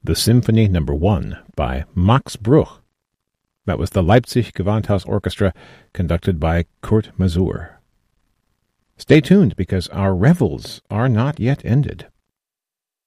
the Symphony No. 1 by Max Bruch. That was the Leipzig Gewandhaus Orchestra, conducted by Kurt Masur. Stay tuned, because our revels are not yet ended.